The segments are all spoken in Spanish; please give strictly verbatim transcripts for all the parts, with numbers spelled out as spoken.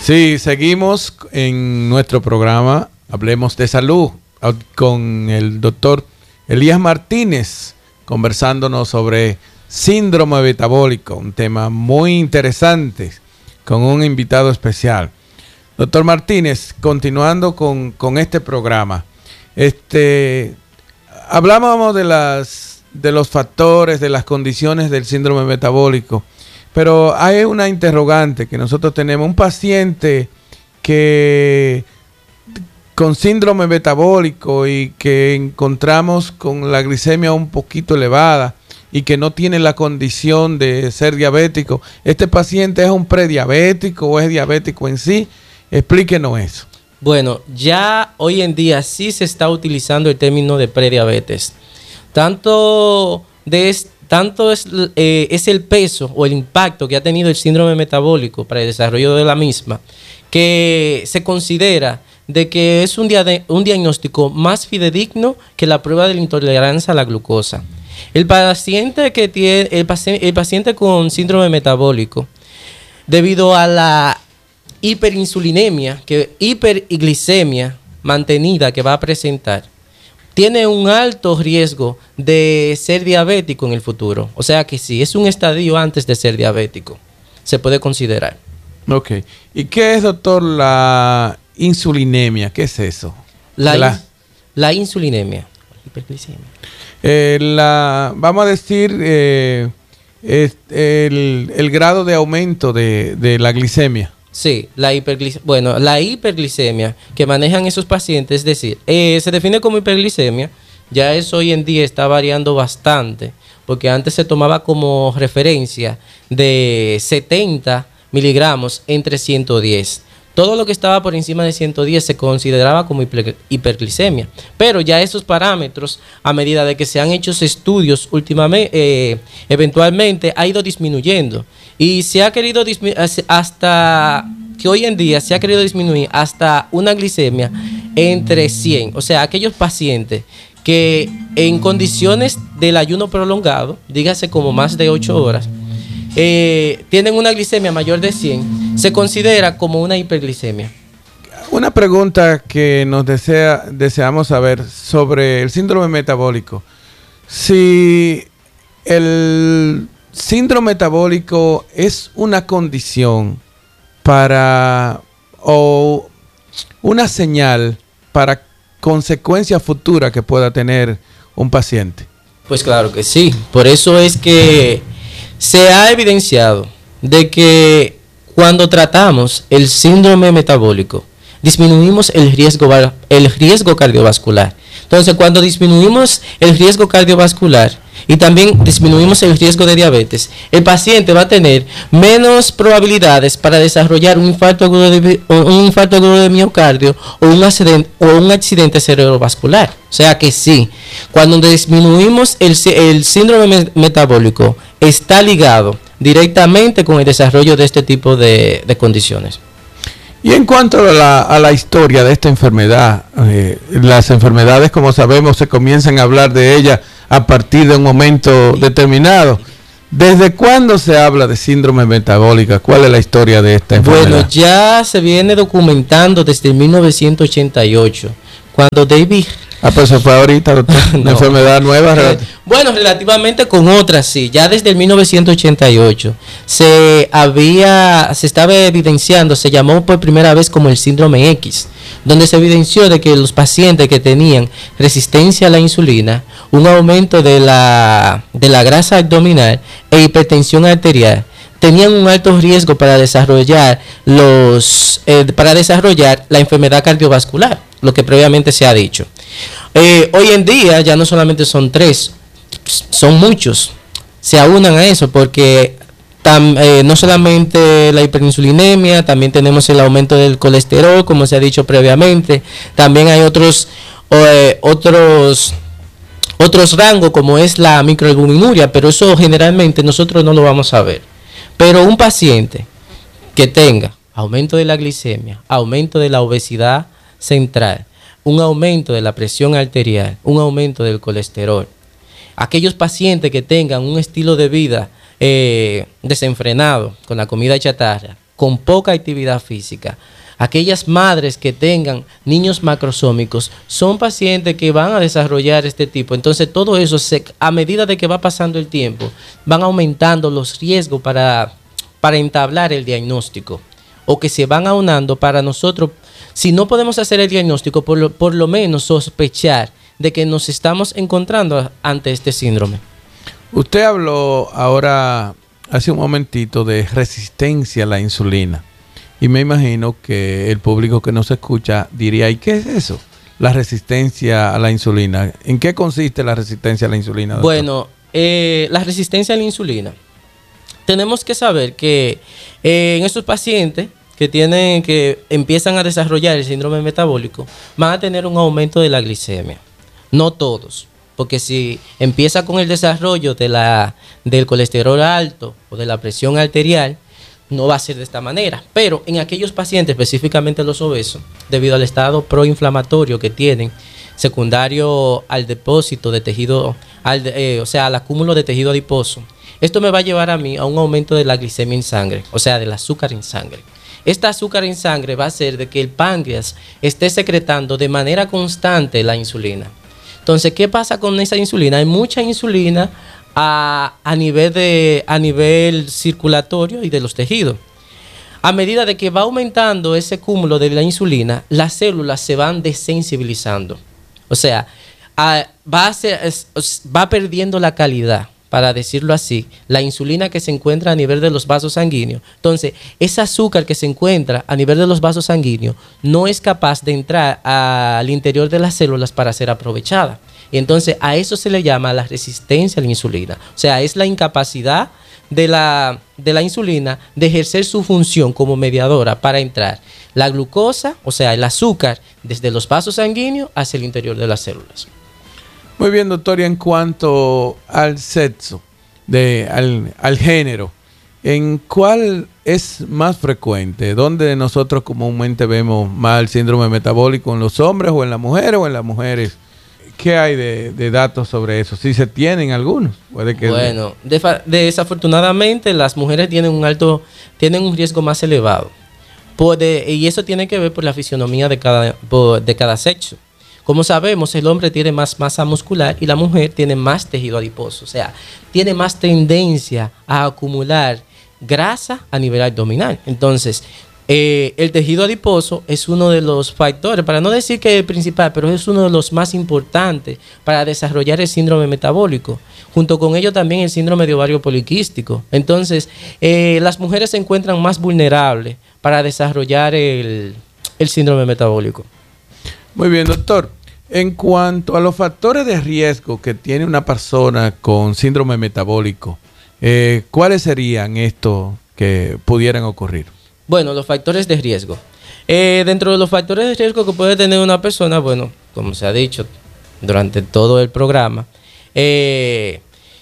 Sí, seguimos en nuestro programa Hablemos de Salud con el doctor Elías Martínez conversándonos sobre síndrome metabólico, un tema muy interesante con un invitado especial. Doctor Martínez, continuando con, con este programa, este, hablábamos de, las, de los factores, de las condiciones del síndrome metabólico. Pero hay una interrogante que nosotros tenemos, un paciente que con síndrome metabólico y que encontramos con la glicemia un poquito elevada y que no tiene la condición de ser diabético. ¿Este paciente es un prediabético o es diabético en sí? Explíquenos eso. Bueno, ya hoy en día sí se está utilizando el término de prediabetes. Tanto de este Tanto es, eh, es el peso o el impacto que ha tenido el síndrome metabólico para el desarrollo de la misma, que se considera de que es un, dia un diagnóstico más fidedigno que la prueba de la intolerancia a la glucosa. El paciente, que tiene, el, paci el paciente con síndrome metabólico, debido a la hiperinsulinemia, que hiperglicemia mantenida que va a presentar, tiene un alto riesgo de ser diabético en el futuro. O sea que sí, es un estadio antes de ser diabético. Se puede considerar. Ok. ¿Y qué es, doctor, la insulinemia? ¿Qué es eso? La, la, in la insulinemia. Hiperglicemia. Eh, la, vamos a decir eh, es el, el grado de aumento de, de la glicemia. Sí, la hiperglicemia, bueno, la hiperglicemia que manejan esos pacientes, es decir, eh, se define como hiperglicemia, ya eso hoy en día está variando bastante, porque antes se tomaba como referencia de setenta miligramos entre ciento diez. Todo lo que estaba por encima de ciento diez se consideraba como hiper, hiperglicemia, pero ya esos parámetros, a medida de que se han hecho estudios últimamente, eh, eventualmente ha ido disminuyendo. Y se ha querido disminuir hasta que hoy en día se ha querido disminuir hasta una glicemia entre cien. O sea, aquellos pacientes que en condiciones del ayuno prolongado, dígase como más de ocho horas, eh, tienen una glicemia mayor de cien, se considera como una hiperglicemia. Una pregunta que nos desea, deseamos saber sobre el síndrome metabólico. Si el síndrome metabólico es una condición para o una señal para consecuencia futura que pueda tener un paciente. Pues claro que sí. Por eso es que se ha evidenciado de que cuando tratamos el síndrome metabólico disminuimos el riesgo, el riesgo cardiovascular. Entonces, cuando disminuimos el riesgo cardiovascular y también disminuimos el riesgo de diabetes, el paciente va a tener menos probabilidades para desarrollar un infarto agudo de, un infarto agudo de miocardio o un accidente, o un accidente cerebrovascular. O sea que sí, cuando disminuimos el, el síndrome metabólico, está ligado directamente con el desarrollo de este tipo de, de condiciones. Y en cuanto a la, a la historia de esta enfermedad, eh, las enfermedades, como sabemos, se comienzan a hablar de ellas a partir de un momento determinado. ¿Desde cuándo se habla de síndrome metabólica? ¿Cuál es la historia de esta enfermedad? Bueno, ya se viene documentando desde mil novecientos ochenta y ocho, cuando David... Ah, pues eso fue ahorita, doctor. No. Una enfermedad nueva. Eh, bueno, relativamente con otras, sí. Ya desde el mil novecientos ochenta y ocho se había, se estaba evidenciando, se llamó por primera vez como el síndrome X, donde se evidenció de que los pacientes que tenían resistencia a la insulina, un aumento de la, de la grasa abdominal e hipertensión arterial, tenían un alto riesgo para desarrollar los, eh, para desarrollar la enfermedad cardiovascular, lo que previamente se ha dicho. Eh, hoy en día ya no solamente son tres, son muchos. Se aunan a eso porque tam, eh, no solamente la hiperinsulinemia, también tenemos el aumento del colesterol, como se ha dicho previamente. También hay otros, eh, otros, otros rangos como es la microalbuminuria, pero eso generalmente nosotros no lo vamos a ver. Pero un paciente que tenga aumento de la glicemia, aumento de la obesidad central, un aumento de la presión arterial, un aumento del colesterol, aquellos pacientes que tengan un estilo de vida eh, desenfrenado con la comida chatarra, con poca actividad física. Aquellas madres que tengan niños macrosómicos son pacientes que van a desarrollar este tipo. Entonces todo eso, se, a medida de que va pasando el tiempo, van aumentando los riesgos para, para entablar el diagnóstico, o que se van aunando para nosotros, si no podemos hacer el diagnóstico, por lo, por lo menos sospechar de que nos estamos encontrando ante este síndrome. Usted habló ahora, hace un momentito, de resistencia a la insulina. Y me imagino que el público que nos escucha diría, ¿y qué es eso? La resistencia a la insulina. ¿En qué consiste la resistencia a la insulina, doctor? Bueno, eh, la resistencia a la insulina. Tenemos que saber que eh, en estos pacientes que tienen, que empiezan a desarrollar el síndrome metabólico, van a tener un aumento de la glicemia. No todos, porque si empieza con el desarrollo de la, del colesterol alto o de la presión arterial, no va a ser de esta manera. Pero en aquellos pacientes, específicamente los obesos, debido al estado proinflamatorio que tienen, secundario al depósito de tejido, al de, eh, o sea, al acúmulo de tejido adiposo, esto me va a llevar a mí a un aumento de la glicemia en sangre, o sea, del azúcar en sangre. Esta azúcar en sangre va a hacer de que el páncreas esté secretando de manera constante la insulina. Entonces, ¿qué pasa con esa insulina? Hay mucha insulina a, a, nivel de, a nivel circulatorio y de los tejidos. A medida de que va aumentando ese cúmulo de la insulina, las células se van desensibilizando. O sea, a, va, a ser, es, va perdiendo la calidad, para decirlo así, la insulina que se encuentra a nivel de los vasos sanguíneos. Entonces, ese azúcar que se encuentra a nivel de los vasos sanguíneos no es capaz de entrar al interior de las células para ser aprovechada. Y entonces a eso se le llama la resistencia a la insulina. O sea, es la incapacidad de la, de la insulina de ejercer su función como mediadora para entrar la glucosa, o sea, el azúcar, desde los vasos sanguíneos hacia el interior de las células. Muy bien, doctor, y en cuanto al sexo, de, al, al género, ¿en cuál es más frecuente? ¿Dónde nosotros comúnmente vemos más el síndrome metabólico? ¿En los hombres o en las mujeres o en las mujeres? ¿Qué hay de, de datos sobre eso? Si se tienen algunos. Puede que bueno, de, desafortunadamente las mujeres tienen un alto, tienen un riesgo más elevado. Puede, y eso tiene que ver por la fisionomía de cada, de cada sexo. Como sabemos, el hombre tiene más masa muscular y la mujer tiene más tejido adiposo. O sea, tiene más tendencia a acumular grasa a nivel abdominal. Entonces, eh, el tejido adiposo es uno de los factores, para no decir que es el principal, pero es uno de los más importantes para desarrollar el síndrome metabólico. Junto con ello también el síndrome de ovario poliquístico. Entonces, eh, las mujeres se encuentran más vulnerables para desarrollar el, el síndrome metabólico. Muy bien, doctor. En cuanto a los factores de riesgo que tiene una persona con síndrome metabólico, eh, ¿cuáles serían estos que pudieran ocurrir? Bueno, los factores de riesgo. Eh, dentro de los factores de riesgo que puede tener una persona, bueno, como se ha dicho durante todo el programa, eh,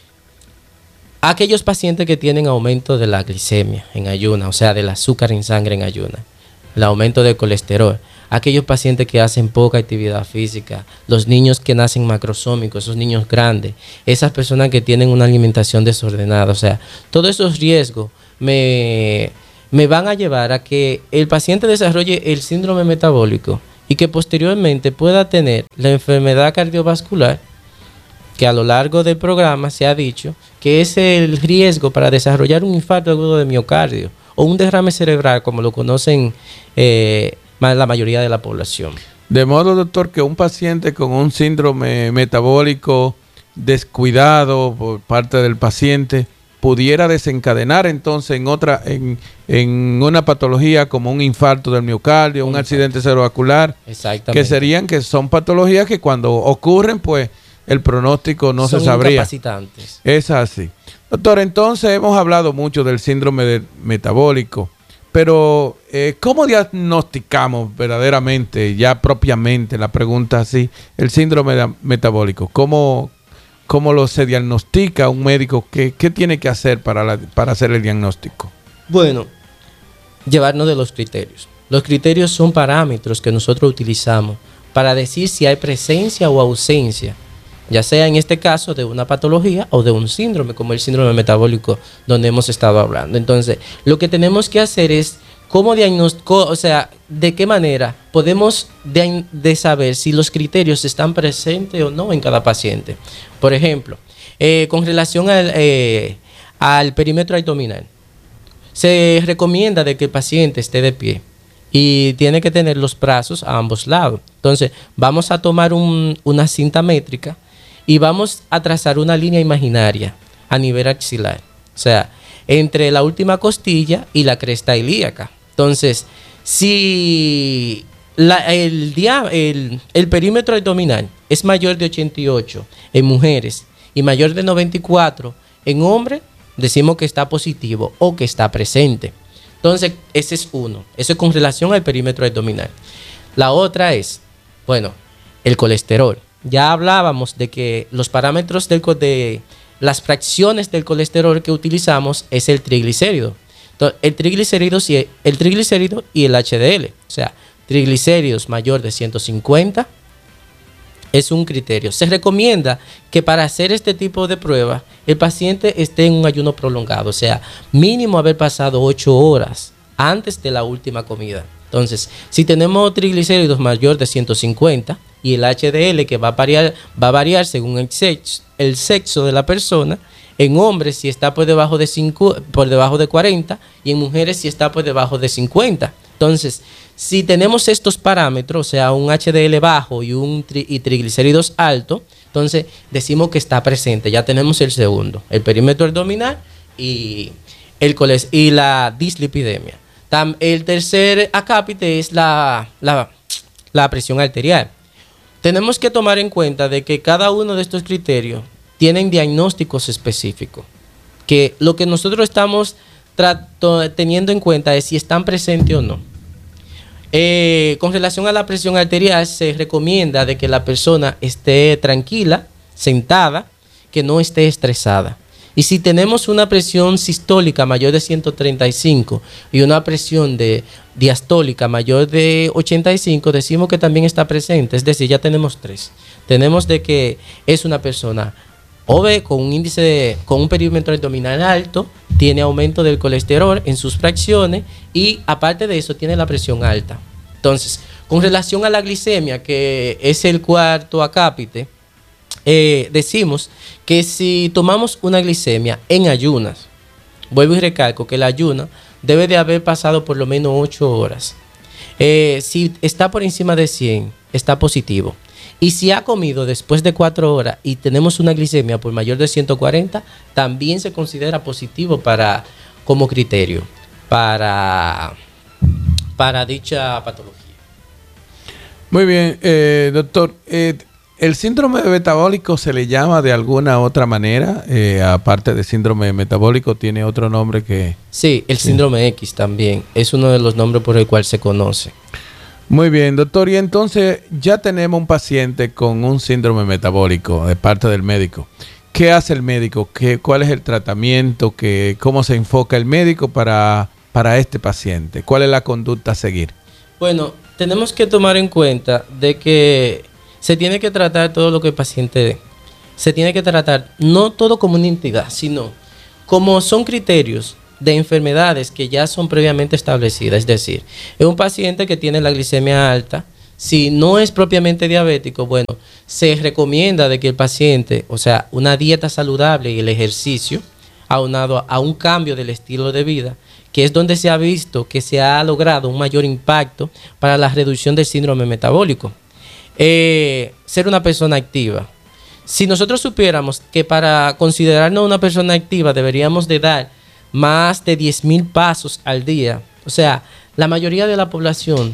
aquellos pacientes que tienen aumento de la glicemia en ayuna, o sea, del azúcar en sangre en ayuna, el aumento del colesterol, aquellos pacientes que hacen poca actividad física, los niños que nacen macrosómicos, esos niños grandes, esas personas que tienen una alimentación desordenada, o sea, todos esos riesgos me, me van a llevar a que el paciente desarrolle el síndrome metabólico y que posteriormente pueda tener la enfermedad cardiovascular, que a lo largo del programa se ha dicho que es el riesgo para desarrollar un infarto agudo de miocardio o un derrame cerebral, como lo conocen eh, la mayoría de la población. De modo, doctor, que un paciente con un síndrome metabólico descuidado por parte del paciente pudiera desencadenar entonces en otra, en, en una patología como un infarto del miocardio, un, un accidente cerebrovascular, que serían, que son patologías que cuando ocurren, pues el pronóstico no son se sabría. Incapacitantes. Es así. Doctor, entonces hemos hablado mucho del síndrome de metabólico. Pero, eh, ¿cómo diagnosticamos verdaderamente, ya propiamente, la pregunta así, el síndrome de metabólico? ¿Cómo, cómo lo se diagnostica un médico? ¿Qué, qué tiene que hacer para, la, para hacer el diagnóstico? Bueno, llevarnos de los criterios. Los criterios son parámetros que nosotros utilizamos para decir si hay presencia o ausencia, ya sea en este caso de una patología o de un síndrome, como el síndrome metabólico donde hemos estado hablando. Entonces, lo que tenemos que hacer es ¿cómo diagnostico, o sea, de qué manera podemos de, de saber si los criterios están presentes o no en cada paciente? Por ejemplo, eh, con relación al, eh, al perímetro abdominal, se recomienda de que el paciente esté de pie y tiene que tener los brazos a ambos lados. Entonces, vamos a tomar un, una cinta métrica y vamos a trazar una línea imaginaria a nivel axilar, o sea, entre la última costilla y la cresta ilíaca. Entonces, si la, el, dia, el, el perímetro abdominal es mayor de ochenta y ocho en mujeres y mayor de noventa y cuatro en hombres, decimos que está positivo o que está presente. Entonces, ese es uno. Eso es con relación al perímetro abdominal. La otra es, bueno, el colesterol. Ya hablábamos de que los parámetros del, de las fracciones del colesterol que utilizamos es el triglicérido. Entonces, el triglicérido, el triglicérido y el H D L. O sea, triglicéridos mayor de ciento cincuenta es un criterio. Se recomienda que para hacer este tipo de prueba el paciente esté en un ayuno prolongado, o sea, mínimo haber pasado ocho horas antes de la última comida. Entonces, si tenemos triglicéridos mayor de ciento cincuenta y el H D L que va a variar, va a variar según el sexo, el sexo de la persona, en hombres si está por debajo de cinco, por debajo de cuarenta y en mujeres si está por debajo de cincuenta. Entonces, si tenemos estos parámetros, o sea, un H D L bajo y un tri y triglicéridos alto, entonces decimos que está presente. Ya tenemos el segundo, el perímetro abdominal y, el coles y la dislipidemia. Tam el tercer acápite es la, la, la presión arterial. Tenemos que tomar en cuenta de que cada uno de estos criterios tienen diagnósticos específicos, que lo que nosotros estamos teniendo en cuenta es si están presentes o no. Eh, con relación a la presión arterial, se recomienda de que la persona esté tranquila, sentada, que no esté estresada. Y si tenemos una presión sistólica mayor de ciento treinta y cinco y una presión de diastólica mayor de ochenta y cinco, decimos que también está presente. Es decir, ya tenemos tres. Tenemos de que es una persona obesa con un índice de, con un perímetro abdominal alto, tiene aumento del colesterol en sus fracciones y aparte de eso tiene la presión alta. Entonces, con relación a la glicemia, que es el cuarto acápite, eh, decimos que si tomamos una glicemia en ayunas, vuelvo y recalco que el ayuno debe de haber pasado por lo menos ocho horas. Eh, si está por encima de cien, está positivo. Y si ha comido después de cuatro horas y tenemos una glicemia por mayor de ciento cuarenta, también se considera positivo para, como criterio para, para dicha patología. Muy bien, eh, doctor. Eh, ¿El síndrome metabólico se le llama de alguna otra manera? Eh, aparte de síndrome metabólico, ¿tiene otro nombre que...? Sí, el síndrome sí. X también. Es uno de los nombres por el cual se conoce. Muy bien, doctor. Y entonces ya tenemos un paciente con un síndrome metabólico de parte del médico. ¿Qué hace el médico? ¿Qué, ¿Cuál es el tratamiento? ¿Qué, ¿Cómo se enfoca el médico para, para este paciente? ¿Cuál es la conducta a seguir? Bueno, tenemos que tomar en cuenta de que se tiene que tratar todo lo que el paciente dé. Se tiene que tratar no todo como una entidad, sino como son criterios de enfermedades que ya son previamente establecidas. Es decir, es un paciente que tiene la glicemia alta. Si no es propiamente diabético, bueno, se recomienda de que el paciente, o sea, una dieta saludable y el ejercicio, aunado a, a un cambio del estilo de vida, que es donde se ha visto que se ha logrado un mayor impacto para la reducción del síndrome metabólico. Eh, ser una persona activa. Si nosotros supiéramos que para considerarnos una persona activa deberíamos de dar más de diez mil pasos al día, o sea, la mayoría de la población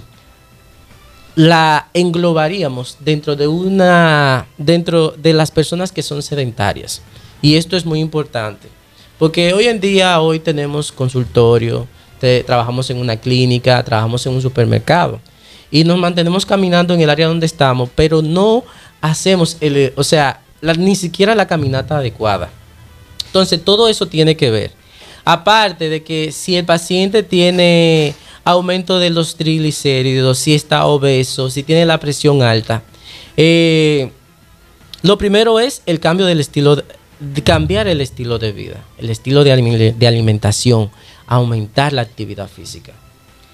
la englobaríamos dentro de una dentro de las personas que son sedentarias. Y esto es muy importante, porque hoy en día hoy tenemos consultorio, te, trabajamos en una clínica, trabajamos en un supermercado y nos mantenemos caminando en el área donde estamos, pero no hacemos el, o sea, la, ni siquiera la caminata adecuada. Entonces, todo eso tiene que ver. Aparte de que si el paciente tiene aumento de los triglicéridos, si está obeso, si tiene la presión alta, eh, lo primero es el cambio del estilo, de, de cambiar el estilo de vida, el estilo de, de alimentación, aumentar la actividad física.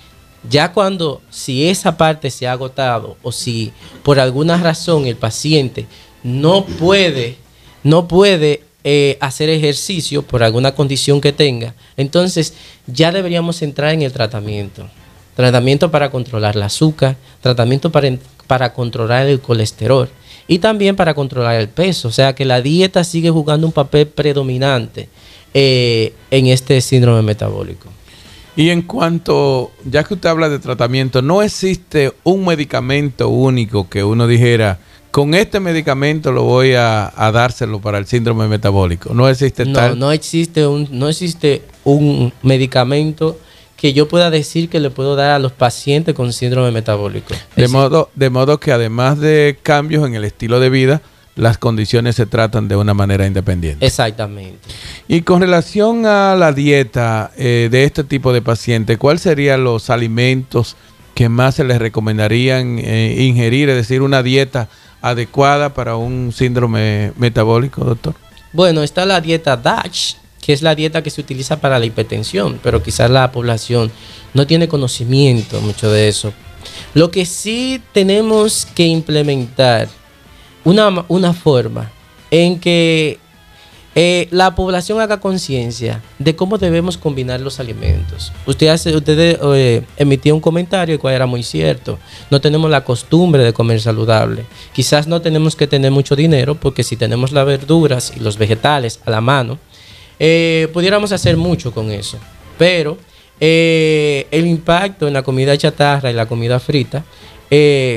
Ya cuando, si esa parte se ha agotado o si por alguna razón el paciente no puede, no puede eh, hacer ejercicio por alguna condición que tenga, entonces ya deberíamos entrar en el tratamiento. Tratamiento para controlar el azúcar, tratamiento para, para controlar el colesterol y también para controlar el peso. O sea que la dieta sigue jugando un papel predominante eh, en este síndrome metabólico. Y en cuanto, ya que usted habla de tratamiento, no existe un medicamento único que uno dijera, con este medicamento lo voy a, a dárselo para el síndrome metabólico. No existe no, tal. No existe un, no existe un medicamento que yo pueda decir que le puedo dar a los pacientes con síndrome metabólico. De modo, de modo que además de cambios en el estilo de vida, las condiciones se tratan de una manera independiente. Exactamente. Y con relación a la dieta eh, de este tipo de pacientes, ¿cuáles serían los alimentos que más se les recomendarían eh, ingerir? Es decir, una dieta adecuada para un síndrome metabólico, doctor. Bueno, está la dieta DASH, que es la dieta que se utiliza para la hipertensión, pero quizás la población no tiene conocimiento mucho de eso. Lo que sí tenemos que implementar Una, una forma en que eh, la población haga conciencia de cómo debemos combinar los alimentos. Usted hace, usted eh, emitió un comentario el cual era muy cierto. No tenemos la costumbre de comer saludable. Quizás no tenemos que tener mucho dinero, porque si tenemos las verduras y los vegetales a la mano, eh, pudiéramos hacer mucho con eso. Pero eh, el impacto en la comida chatarra y la comida frita eh,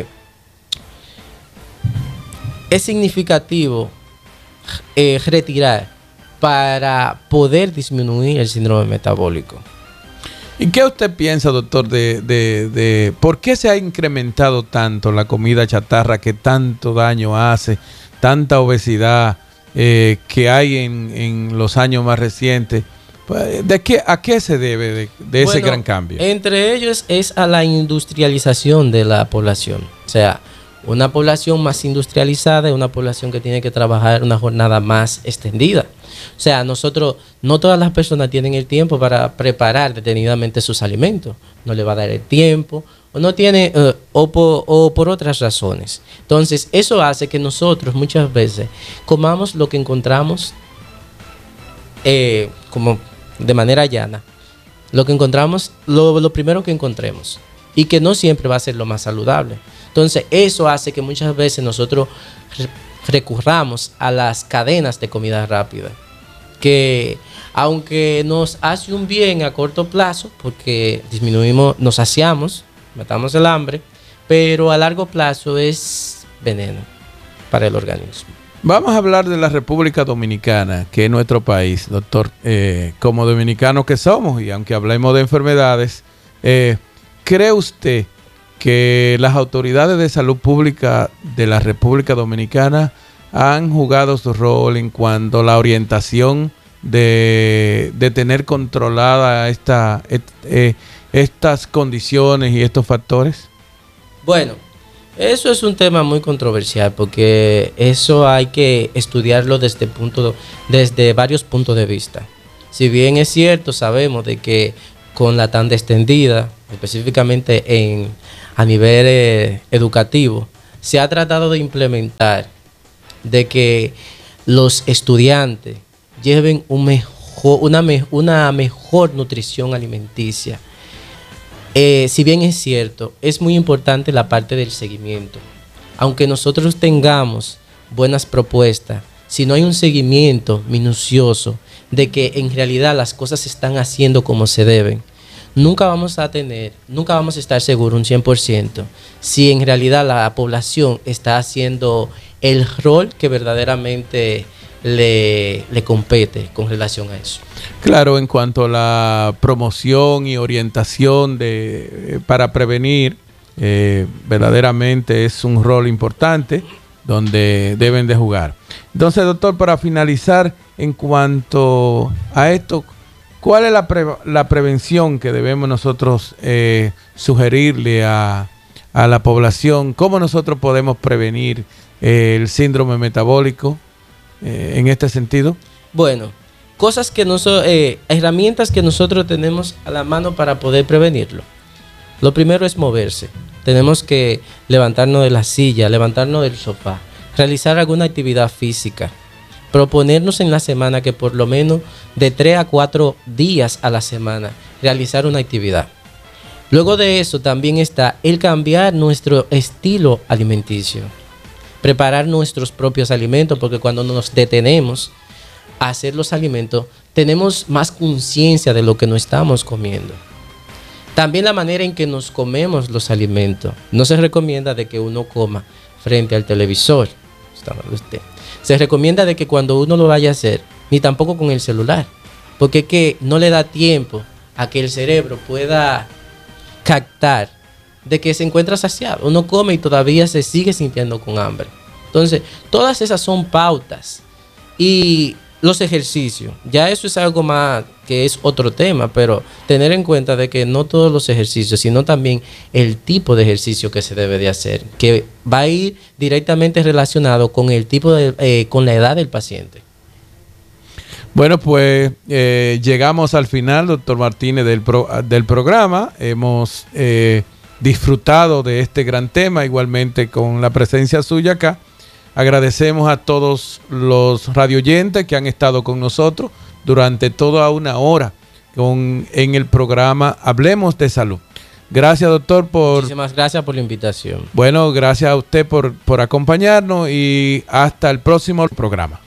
es significativo eh, retirar para poder disminuir el síndrome metabólico. ¿Y qué usted piensa, doctor, de, de, de por qué se ha incrementado tanto la comida chatarra que tanto daño hace, tanta obesidad eh, que hay en, en los años más recientes? ¿De qué, ¿A qué se debe de, de ese bueno, gran cambio? Entre ellos es a la industrialización de la población. O sea, una población más industrializada es una población que tiene que trabajar una jornada más extendida. O sea, nosotros, no todas las personas tienen el tiempo para preparar detenidamente sus alimentos. No le va a dar el tiempo, o no tiene, uh, o, por, o por otras razones. Entonces, eso hace que nosotros muchas veces comamos lo que encontramos eh, como de manera llana. Lo que encontramos, lo, lo primero que encontremos. Y que no siempre va a ser lo más saludable. Entonces, eso hace que muchas veces nosotros recurramos a las cadenas de comida rápida, que aunque nos hace un bien a corto plazo, porque disminuimos, nos saciamos, matamos el hambre, pero a largo plazo es veneno para el organismo. Vamos a hablar de la República Dominicana, que es nuestro país, doctor. Eh, como dominicanos que somos, y aunque hablemos de enfermedades, eh, ¿cree usted que las autoridades de salud pública de la República Dominicana han jugado su rol en cuanto a la orientación de, de tener controlada esta, et, eh, estas condiciones y estos factores? Bueno, eso es un tema muy controversial, porque eso hay que estudiarlo desde, punto, desde varios puntos de vista. Si bien es cierto, sabemos de que con la tanda extendida, específicamente en, a nivel eh, educativo, se ha tratado de implementar de que los estudiantes lleven un mejor, una, me, una mejor nutrición alimenticia. Eh, si bien es cierto, es muy importante la parte del seguimiento. Aunque nosotros tengamos buenas propuestas, si no hay un seguimiento minucioso de que en realidad las cosas se están haciendo como se deben, nunca vamos a tener, nunca vamos a estar seguros un cien por ciento si en realidad la población está haciendo el rol que verdaderamente le, le compete con relación a eso. Claro, en cuanto a la promoción y orientación de, eh, para prevenir, eh, verdaderamente es un rol importante donde deben de jugar. Entonces, doctor, para finalizar, en cuanto a esto, ¿cuál es la, pre la prevención que debemos nosotros eh, sugerirle a, a la población? ¿Cómo nosotros podemos prevenir eh, el síndrome metabólico eh, en este sentido? Bueno, cosas que no son, eh, herramientas que nosotros tenemos a la mano para poder prevenirlo. Lo primero es moverse. Tenemos que levantarnos de la silla, levantarnos del sofá, realizar alguna actividad física, proponernos en la semana que por lo menos de tres a cuatro días a la semana realizar una actividad. Luego de eso también está el cambiar nuestro estilo alimenticio, preparar nuestros propios alimentos, porque cuando nos detenemos a hacer los alimentos, tenemos más conciencia de lo que nos estamos comiendo. También la manera en que nos comemos los alimentos. No se recomienda de que uno coma frente al televisor. Se recomienda de que cuando uno lo vaya a hacer, ni tampoco con el celular, porque es que no le da tiempo a que el cerebro pueda captar de que se encuentra saciado. Uno come y todavía se sigue sintiendo con hambre. Entonces, todas esas son pautas. Y los ejercicios, ya eso es algo más que es otro tema, pero tener en cuenta de que no todos los ejercicios, sino también el tipo de ejercicio que se debe de hacer, que va a ir directamente relacionado con el tipo de, eh, con la edad del paciente. Bueno, pues eh, llegamos al final, doctor Martínez, del, pro, del programa. Hemos eh, disfrutado de este gran tema, igualmente con la presencia suya acá. Agradecemos a todos los radioyentes que han estado con nosotros durante toda una hora con, en el programa Hablemos de Salud. Gracias, doctor, por... Muchísimas gracias por la invitación. Bueno, gracias a usted por, por acompañarnos y hasta el próximo programa.